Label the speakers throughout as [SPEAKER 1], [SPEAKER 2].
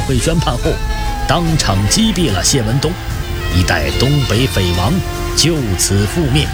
[SPEAKER 1] 会宣判后，当场击毙了谢文东，一代东北匪王就此覆灭。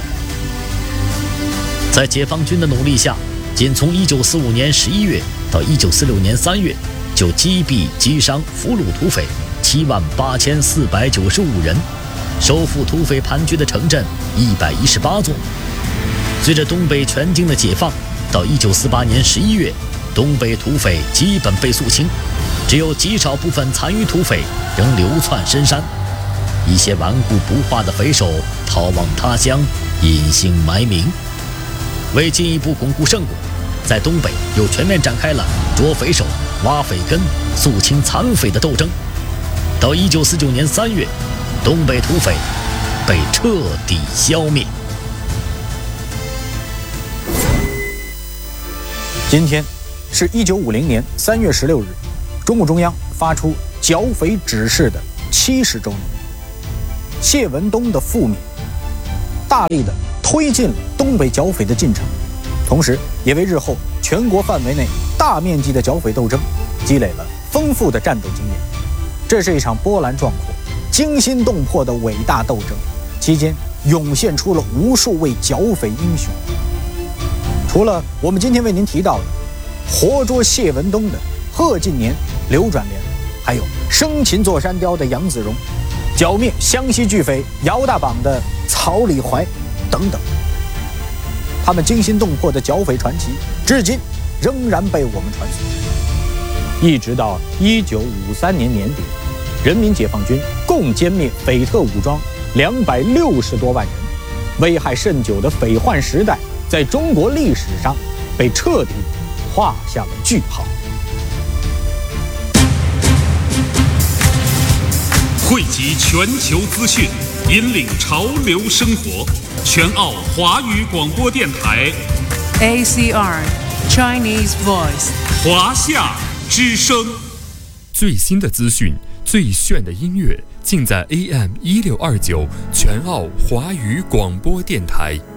[SPEAKER 1] 在解放军的努力下，仅从1945年11月到1946年3月，就击毙、击伤、俘虏土匪78495人，收复土匪盘踞的城镇118座。随着东北全境的解放，到1948年11月，东北土匪基本被肃清，只有极少部分残余土匪仍流窜深山，一些顽固不化的匪首逃往他乡，隐姓埋名。为进一步巩固胜果，在东北又全面展开了捉匪首、挖匪根、肃清残匪的斗争。到1949年3月，东北土匪被彻底消灭。
[SPEAKER 2] 今天是1950年3月16日，中共中央发出剿匪指示的70周年。谢文东的覆灭，大力的推进了东北剿匪的进程，同时也为日后全国范围内大面积的剿匪斗争积累了丰富的战斗经验。这是一场波澜壮阔、惊心动魄的伟大斗争，期间涌现出了无数位剿匪英雄。除了我们今天为您提到的活捉谢文东的贺晋年、刘转莲，还有生擒座山雕的杨子荣，剿灭湘西巨匪姚大榜的曹李怀等等，他们惊心动魄的剿匪传奇，至今仍然被我们传颂。一直到1953年年底，人民解放军共歼灭匪特武装260多万人，危害甚久的匪患时代在中国历史上被彻底画下了句号。
[SPEAKER 3] 汇集全球资讯，引领潮流生活。全澳华语广播电台
[SPEAKER 4] ACR Chinese Voice
[SPEAKER 3] 华夏之声。
[SPEAKER 5] 最新的资讯，最炫的音乐，尽在AM1629全澳华语广播电台。